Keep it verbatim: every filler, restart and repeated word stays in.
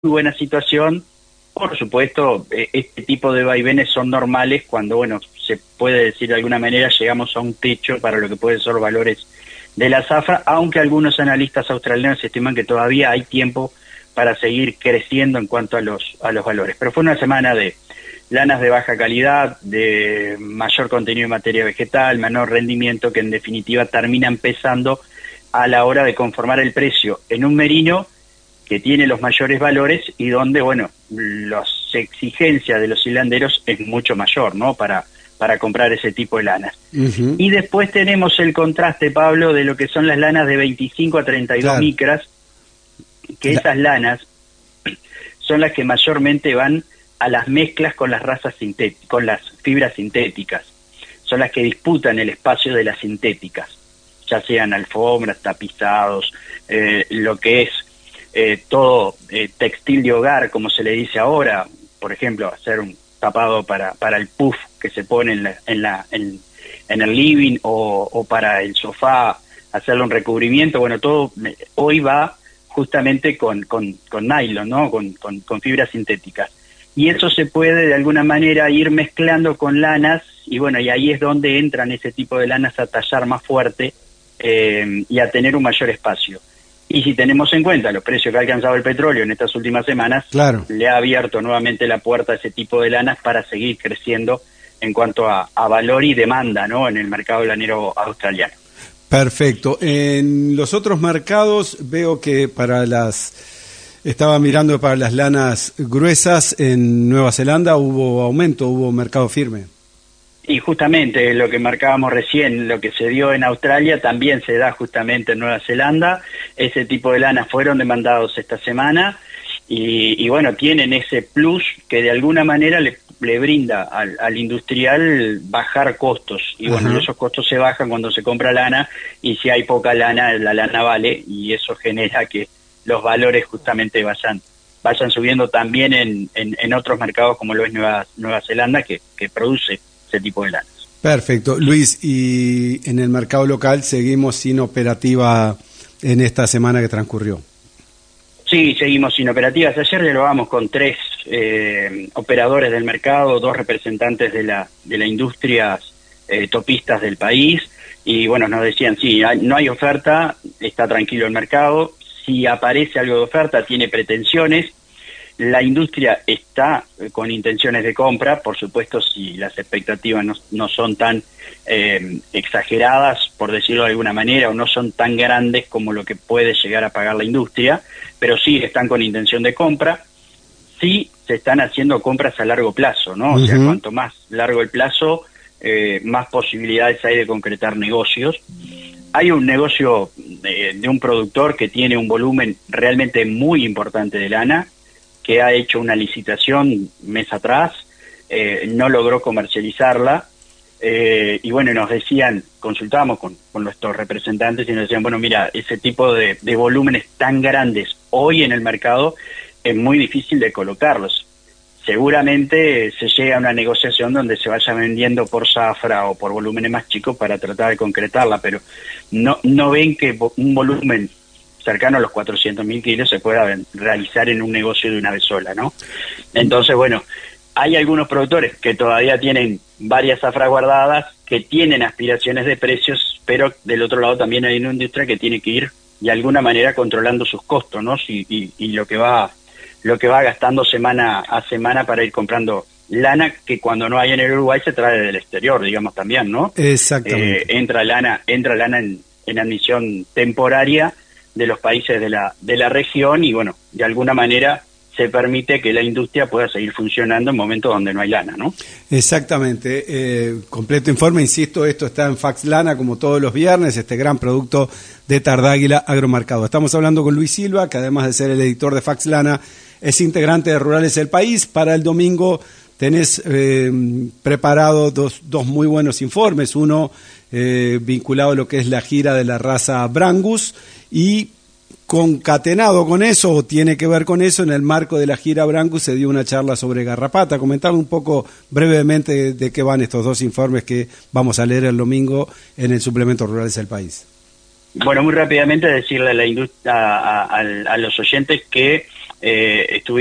buena situación. Por supuesto, eh, este tipo de vaivenes son normales cuando, bueno, se puede decir de alguna manera, llegamos a un techo para lo que pueden ser valores de la zafra, aunque algunos analistas australianos estiman que todavía hay tiempo para seguir creciendo en cuanto a los a los valores. Pero fue una semana de lanas de baja calidad, de mayor contenido de materia vegetal, menor rendimiento, que en definitiva terminan pesando a la hora de conformar el precio en un merino que tiene los mayores valores y donde, bueno, las exigencias de los hilanderos es mucho mayor, ¿no?, para, para comprar ese tipo de lanas. Uh-huh. Y después tenemos el contraste, Pablo, de lo que son las lanas de veinticinco a treinta y dos claro. micras, que esas lanas son las que mayormente van a las mezclas con las razas sintéticas, con las fibras sintéticas. Son las que disputan el espacio de las sintéticas, ya sean alfombras, tapizados, eh, lo que es Eh, todo eh, textil de hogar, como se le dice ahora, por ejemplo, hacer un tapado para para el puff que se pone en la, en, la, en, en el living o, o para el sofá, hacerle un recubrimiento. Bueno, todo eh, hoy va justamente con, con, con nylon, ¿no?, con, con, con fibras sintéticas. Y eso se puede de alguna manera ir mezclando con lanas, y bueno, y ahí es donde entran ese tipo de lanas a tallar más fuerte eh, y a tener un mayor espacio. Y si tenemos en cuenta los precios que ha alcanzado el petróleo en estas últimas semanas, claro, le ha abierto nuevamente la puerta a ese tipo de lanas para seguir creciendo en cuanto a, a valor y demanda, ¿no?, en el mercado lanero australiano. Perfecto. En los otros mercados veo que para las... Estaba mirando para las lanas gruesas en Nueva Zelanda hubo aumento, hubo mercado firme. Y justamente lo que marcábamos recién, lo que se dio en Australia, también se da justamente en Nueva Zelanda. Ese tipo de lanas fueron demandados esta semana y, y bueno, tienen ese plus que de alguna manera le, le brinda al, al industrial bajar costos. Y bueno, uh-huh. esos costos se bajan cuando se compra lana, y si hay poca lana, la lana vale, y eso genera que los valores justamente vayan vayan subiendo también en, en, en otros mercados como lo es Nueva, Nueva Zelanda, que, que produce ese tipo de lanas. Perfecto. Luis, y en el mercado local seguimos sin operativa en esta semana que transcurrió. Sí, seguimos sin operativas. Ayer dialogamos con tres eh, operadores del mercado, dos representantes de la de la industria eh, topistas del país, y bueno, nos decían, sí, hay, no hay oferta, está tranquilo el mercado, si aparece algo de oferta tiene pretensiones. La industria está con intenciones de compra, por supuesto, si las expectativas no, no son tan eh, exageradas, por decirlo de alguna manera, o no son tan grandes como lo que puede llegar a pagar la industria, pero sí están con intención de compra. Sí se están haciendo compras a largo plazo, ¿no? Uh-huh. O sea, cuanto más largo el plazo, eh, más posibilidades hay de concretar negocios. Hay un negocio de, de un productor que tiene un volumen realmente muy importante de lana, que ha hecho una licitación mes atrás, eh, no logró comercializarla, eh, y bueno, nos decían, consultábamos con, con nuestros representantes y nos decían, bueno, mira, ese tipo de, de volúmenes tan grandes hoy en el mercado es muy difícil de colocarlos. Seguramente se llega a una negociación donde se vaya vendiendo por zafra o por volúmenes más chicos para tratar de concretarla, pero no, no ven que un volumen cercano a los cuatrocientos mil kilos se pueda realizar en un negocio de una vez sola, ¿no? Entonces, bueno, hay algunos productores que todavía tienen varias zafras guardadas, que tienen aspiraciones de precios, pero del otro lado también hay una industria que tiene que ir de alguna manera controlando sus costos, ¿no? Y, y, y lo que va lo que va gastando semana a semana para ir comprando lana, que cuando no hay en el Uruguay se trae del exterior, digamos, también, ¿no? Exactamente. Eh, entra lana, entra lana en, en admisión temporaria de los países de la de la región, y bueno, de alguna manera se permite que la industria pueda seguir funcionando en momentos donde no hay lana, ¿no? Exactamente. Eh, completo informe, insisto, esto está en Fax Lana como todos los viernes, este gran producto de Tardáguila Agromercado. Estamos hablando con Luis Silva, que además de ser el editor de Fax Lana, es integrante de Rurales del País. Para el domingo tenés eh, preparado dos, dos muy buenos informes, uno eh, vinculado a lo que es la gira de la raza Brangus, y concatenado con eso, o tiene que ver con eso, en el marco de la gira Brangus se dio una charla sobre garrapata. Comentame un poco brevemente de, de qué van estos dos informes que vamos a leer el domingo en el suplemento Rurales del País. Bueno, muy rápidamente decirle a la industria, a, a, a los oyentes que eh, estuvimos